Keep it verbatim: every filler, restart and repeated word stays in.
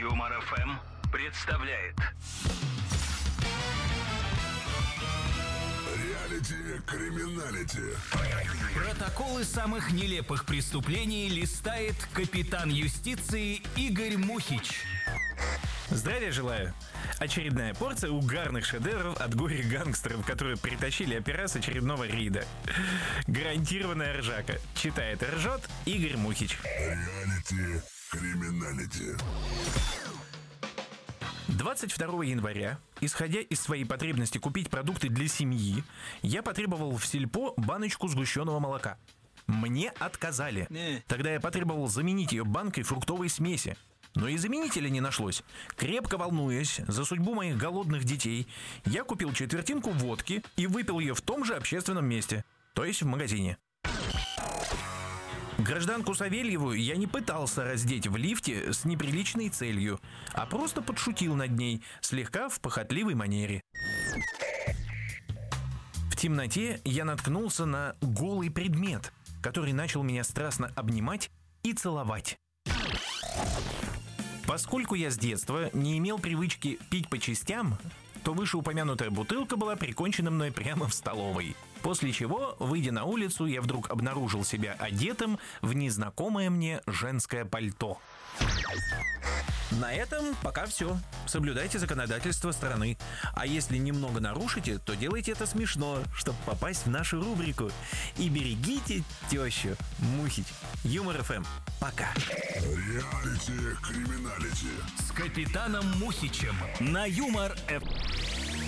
Юмор эф эм представляет Реалити-криминалити. Протоколы самых нелепых преступлений листает капитан юстиции Игорь Мухич. Здравия желаю! Очередная порция угарных шедевров от горе-гангстеров, которые притащили опера с очередного рейда. Гарантированная ржака. Читает и ржет Игорь Мухич. Реалити-криминалити. двадцать второго января, исходя из своей потребности купить продукты для семьи, я потребовал в сельпо баночку сгущенного молока. Мне отказали. Тогда я потребовал заменить ее банкой фруктовой смеси. Но и заменителя не нашлось. Крепко волнуясь за судьбу моих голодных детей, я купил четвертинку водки и выпил ее в том же общественном месте, то есть в магазине. Гражданку Савельеву я не пытался раздеть в лифте с неприличной целью, а просто подшутил над ней, слегка в похотливой манере. В темноте я наткнулся на голый предмет, который начал меня страстно обнимать и целовать. Поскольку я с детства не имел привычки пить по частям, то вышеупомянутая бутылка была прикончена мной прямо в столовой. После чего, выйдя на улицу, я вдруг обнаружил себя одетым в незнакомое мне женское пальто. На этом пока все. Соблюдайте законодательство страны. А если немного нарушите, то делайте это смешно, чтобы попасть в нашу рубрику. И берегите тещу Мухич. Юмор эф эм. Пока. Реалити-криминалити. С капитаном Мухичем на Юмор эф эм.